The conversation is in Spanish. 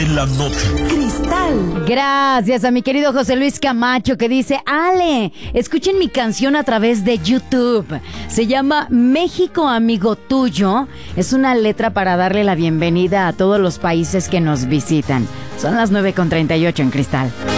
En la noche. Cristal. Gracias a mi querido José Luis Camacho que dice: Ale, escuchen mi canción a través de YouTube. Se llama México Amigo Tuyo. Es una letra para darle la bienvenida a todos los países que nos visitan. Son las 9:38 en Cristal.